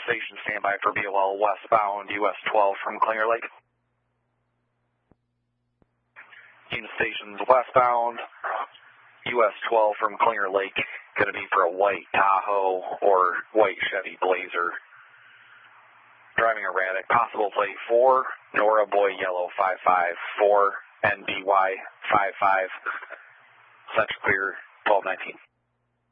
Station, standby for BOL westbound, US 12 from Clinger Lake. Union Station's westbound, US 12 from Clinger Lake, going to be for a white Tahoe or white Chevy Blazer. Driving erratic, possible plate 4, Nora Boy Yellow 554, NBY 55, Central Clear 1219.